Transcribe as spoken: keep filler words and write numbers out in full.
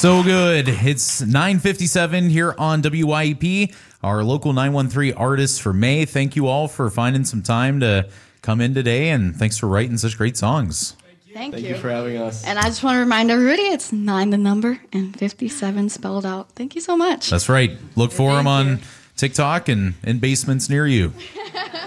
So good. It's nine fifty-seven here on W Y E P, our local nine one three artists for May. Thank you all for finding some time to come in today, and thanks for writing such great songs. Thank, Thank you. you for having us. And I just want to remind everybody, it's nine the number and fifty-seven spelled out. Thank you so much. That's right. Look for Thank them on you. TikTok and in basements near you.